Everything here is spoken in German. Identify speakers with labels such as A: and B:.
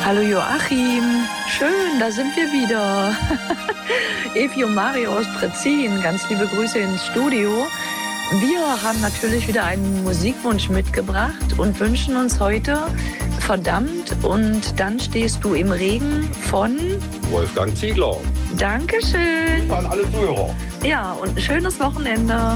A: Hallo Joachim, schön, da sind wir wieder. Evi und Mario aus Prezin, ganz liebe Grüße ins Studio. Wir haben natürlich wieder einen Musikwunsch mitgebracht und wünschen uns heute Verdammt und dann stehst du im Regen von
B: Wolfgang Ziegler.
A: Dankeschön.
B: An alle Zuhörer.
A: Ja, und ein schönes Wochenende.